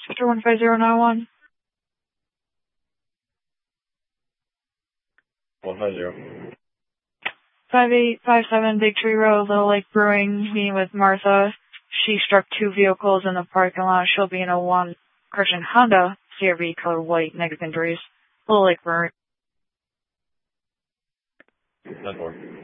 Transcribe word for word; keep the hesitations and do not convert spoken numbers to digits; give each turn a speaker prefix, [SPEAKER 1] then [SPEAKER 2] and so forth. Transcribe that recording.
[SPEAKER 1] After one five zero nine one.
[SPEAKER 2] one five zero.
[SPEAKER 1] five eight five seven Big Tree Road, Little Lake Brewing, meeting with Martha. She struck two vehicles in the parking lot. She'll be in a one, correction, Honda C R V color white, negative injuries. Little Lake Brewing.
[SPEAKER 2] ten four.